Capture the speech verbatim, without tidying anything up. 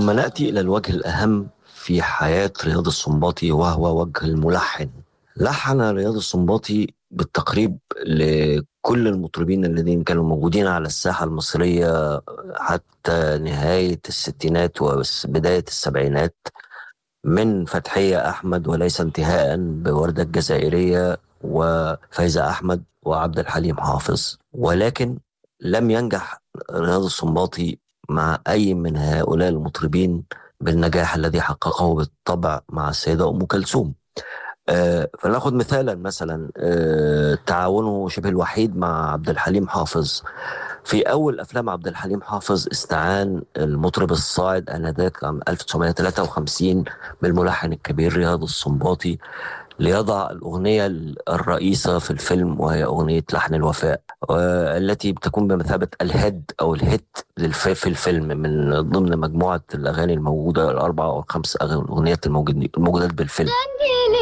ثم نأتي إلى الوجه الأهم في حياة رياض السنباطي، وهو وجه الملحن. لحن رياض السنباطي بالتقريب لكل المطربين الذين كانوا موجودين على الساحة المصرية حتى نهاية الستينات وبداية السبعينات، من فتحية أحمد وليس انتهاء بوردة الجزائرية وفايزة أحمد وعبد الحليم حافظ. ولكن لم ينجح رياض السنباطي مع أي من هؤلاء المطربين بالنجاح الذي حققه بالطبع مع السيدة أم كلثوم. آه فناخد مثالا، مثلا آه تعاونه شبه الوحيد مع عبد الحليم حافظ. في أول أفلام عبد الحليم حافظ استعان المطرب الصاعد آنذاك عام ألف وتسعمائة وثلاثة وخمسين بالملحن الكبير رياض السنباطي ليضع الأغنية الرئيسة في الفيلم، وهي أغنية لحن الوفاء، والتي بتكون بمثابة الهيد أو الهيت للف- في الفيلم، من ضمن مجموعة الأغاني الموجودة الأربعة أو الخمس أغاني- أغنيات الموجود- الموجودات بالفيلم.